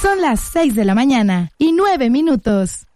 Son las 6 de la mañana y 9 minutos.